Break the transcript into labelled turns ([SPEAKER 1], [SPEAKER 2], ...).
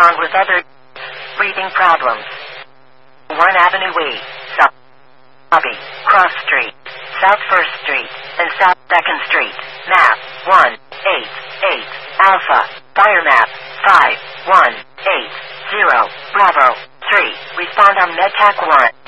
[SPEAKER 1] respond with other breathing problems. 1 Avenue E, South Lobby, Cross Street, South 1st Street, and South 2nd Street. Map 188 Alpha. Fire map 5180 Bravo 3. Respond on MedTac 1.